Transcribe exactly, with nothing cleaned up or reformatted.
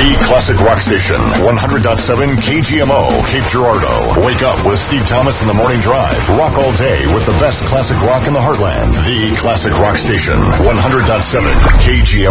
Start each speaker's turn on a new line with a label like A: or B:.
A: The Classic Rock Station, one hundred point seven K G M O, Cape Girardeau. Wake up with Steve Thomas in the Morning Drive. Rock all day with the best classic rock in the heartland. The Classic Rock Station, one hundred point seven K G M O.